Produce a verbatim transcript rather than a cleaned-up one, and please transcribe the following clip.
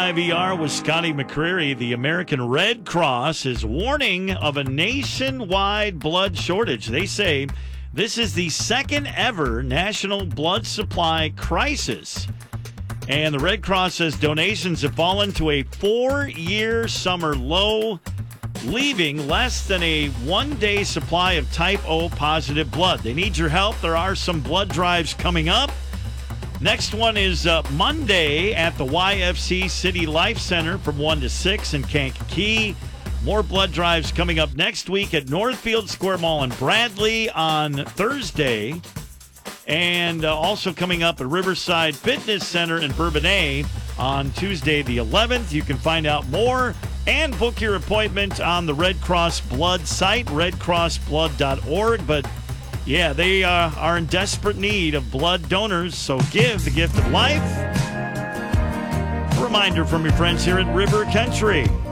V R with Scotty McCreery. The American Red Cross is warning of a nationwide blood shortage. They say this is the second ever national blood supply crisis. And the Red Cross says donations have fallen to a four-year summer low, leaving less than a one-day supply of type O positive blood. They need your help. There are some blood drives coming up. Next one is uh, Monday at the Y F C City Life Center from one to six in Kankakee. More blood drives coming up next week at Northfield Square Mall in Bradley on Thursday. And uh, also coming up at Riverside Fitness Center in Bourbonnais on Tuesday the eleventh. You can find out more and book your appointment on the Red Cross Blood site, red cross blood dot org. But yeah, they uh, are in desperate need of blood donors, so give the gift of life. A reminder from your friends here at River Country.